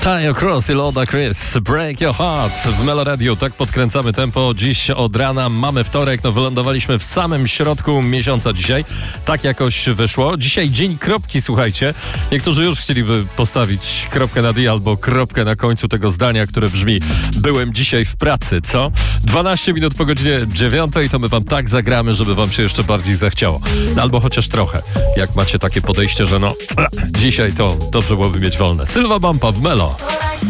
Tayo Cross i Loda Chris, Break Your Heart w Melo Radio. Tak podkręcamy tempo dziś od rana. Mamy wtorek, wylądowaliśmy w samym środku miesiąca dzisiaj. Tak jakoś wyszło. Dzisiaj dzień kropki, słuchajcie. Niektórzy już chcieliby postawić kropkę na D albo kropkę na końcu tego zdania, które brzmi: byłem dzisiaj w pracy, co? 12 minut po godzinie 9, to my wam tak zagramy, żeby wam się jeszcze bardziej zachciało. Albo chociaż trochę. Jak macie takie podejście, że dzisiaj to dobrze byłoby mieć wolne. Sylwa Bampa w Melo.